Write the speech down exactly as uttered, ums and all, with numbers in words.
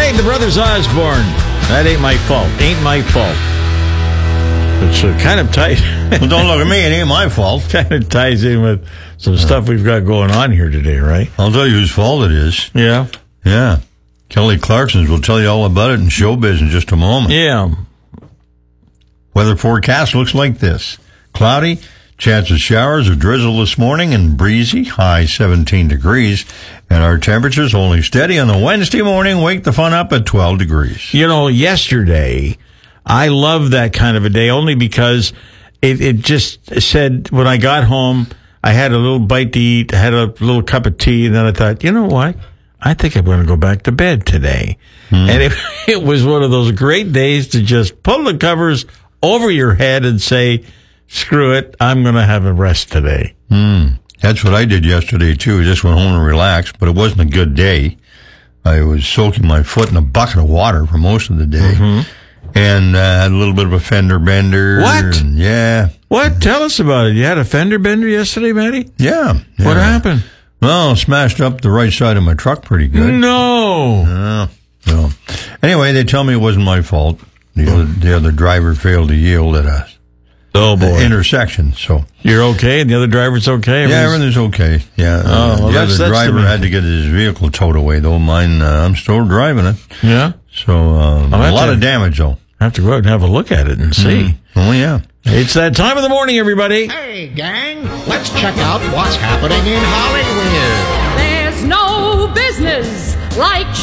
Hey, the Brothers Osborne. That ain't my fault. Ain't my fault. It's uh, kind of tight. Well, don't look at me. It ain't my fault. Kind of ties in with some stuff we've got going on here today, right? I'll tell you whose fault it is. Yeah. Yeah. Kelly Clarkson's will tell you all about it in showbiz in just a moment. Yeah. Weather forecast looks like this. Cloudy, chance of showers or drizzle this morning, and breezy, high seventeen degrees. And our temperatures only steady on the Wednesday morning. Wake the fun up at twelve degrees. You know, yesterday, I love that kind of a day only because it, it just said when I got home, I had a little bite to eat, I had a little cup of tea, and then I thought, you know what? I think I'm going to go back to bed today. Mm. And it, it was one of those great days to just pull the covers over your head and say, screw it, I'm going to have a rest today. Mm. That's what I did yesterday, too. I just went home and relaxed, but it wasn't a good day. I was soaking my foot in a bucket of water for most of the day. Mm-hmm. And uh, had a little bit of a fender bender. What? And, yeah. What? Tell us about it. You had a fender bender yesterday, Matty? Yeah. yeah. What happened? Well, smashed up the right side of my truck pretty good. No. Uh, so, anyway, they tell me it wasn't my fault. The, other, the other driver failed to yield at a oh boy intersection. So you're okay, and the other driver's okay. Yeah, everything's okay. Yeah. Oh, uh, well, the that's, other that's driver the had to get his vehicle towed away, though. Mine, uh, I'm still driving it. Yeah. So um, a lot to, of damage, though. I have to go out and have a look at it and see. Mm. Oh yeah. It's that time of the morning, everybody. Hey, gang, let's check out what's happening in Hollywood. There's no business like